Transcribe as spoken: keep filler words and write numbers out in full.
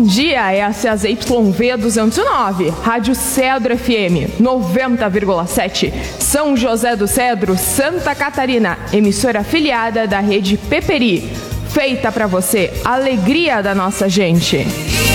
Bom dia, essa é a Z Y V duzentos e nove, Rádio Cedro F M noventa vírgula sete, São José do Cedro, Santa Catarina, emissora afiliada da rede Peperi. Feita para você, alegria da nossa gente.